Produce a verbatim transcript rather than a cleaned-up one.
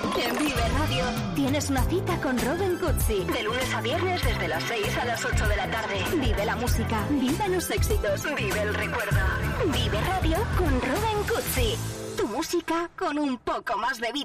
En Vive Radio tienes una cita con Robin Cutsi. De lunes a viernes desde las seis a las ocho de la tarde. Vive la música, vive los éxitos, vive el recuerdo. Vive Radio con Robin Cutsi. Tu música con un poco más de vida.